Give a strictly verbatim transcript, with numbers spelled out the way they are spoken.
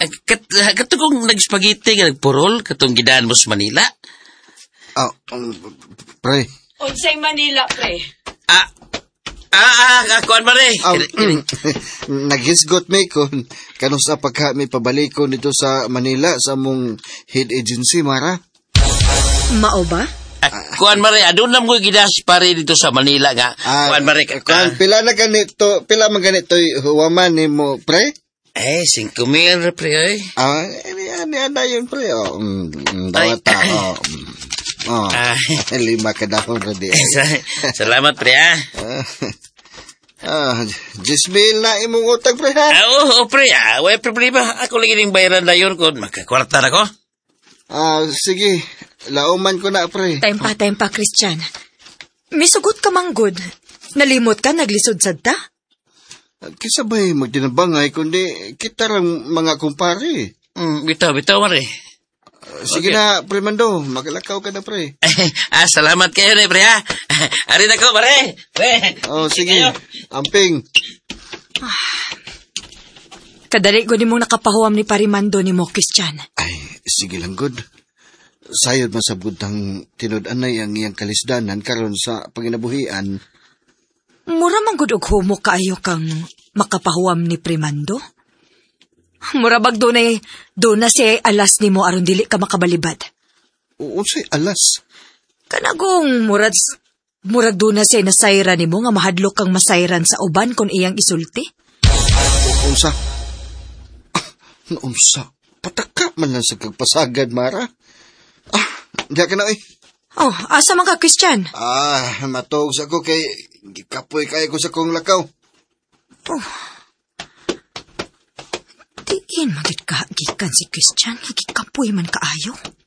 kat, katong nag-spaghetti nga nagpurol, katong gidaan mo sa Manila. Ah, um, pre. Unsay Manila, pre? Ah, ah, ah, kuan mare. Ah, naghisgot mi kung kanong sa pagka may pabaliko nito sa Manila sa mong head agency, Mara. Mao ba? Ah, kuan mare, adun na mo gidas pare dito sa Manila nga. Ah, kuan mare. Kuan, pila na ganito, pila man ganito huwaman ni mo, pre? Eh, cinco mil, pre, ay. Ah, yan, yan na yun, pre. Oh, mm, dawata, oh. Oh, Ah. lima ka dahon, ready. Salamat, pre, ah. Ah, Jismil na imong utang, pre, ha? Ah, oo, oh, pre, ah. Way problema. Ako lagi ning bayaran na yun kung magkakwarta na ko. Ah, sige. Lauman ko na, pre. Tempa, tempa, Christian. Misugot ka manggod. Nalimot ka, naglisod sad ta? Kisabay magdinabangay, kundi kita rang mga kumpare. Hmm, bitaw, bitaw, mare. Uh, sige Okay. na, pre Mando. Magalakaw ka na, pre. ah, salamat kayo na, pre, ha. Arin ako, mare. Pre. Oh, sige. Amping. Kadali ko ni mong nakapahuam ni Parimando ni mo, Christian. Ay, sige lang, good. Sayod masabod ang tinud-anay ang iyang kalisdanan karon sa panginabuhian. Mura manggod og humo kaayo kang makapahuam ni Primando? Mura bag doon ay, doon na si alas ni mo aron dili ka makabalibad. Unsay alas? Kanagong murad, murag doon na si nasayran ni mo nga mahadlok kang masayran sa uban kung iyang isulti. Unsa? Ah, naunsa? Pataka man lang sa kagpasagad, Mara. Ah, diya ka na, eh. Oh, asa man ka, Christian? Ah, matog sa ko kay gikapoy kaya ko sa kong lakaw. Oh. Diin magit kahagikan si Christian, higikapoy man kaayo.